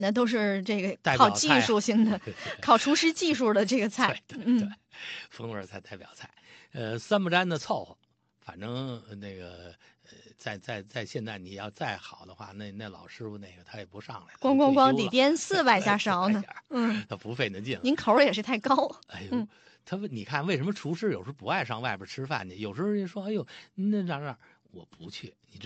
那都是这个代靠技表菜啊， 术性的，靠厨师技术的这个菜。 对对对，风味菜代表菜，三不沾的凑合，反正那个在现在你要再好的话，那老师傅那个他也不上来了， 咣咣咣，得都退休了， 颠400下勺呢。 他不费那劲了。 您口儿也是太高。 哎呦，你看为什么厨师有时候不爱上外边吃饭去？有时候人说，哎呦，那哪，我不去，你知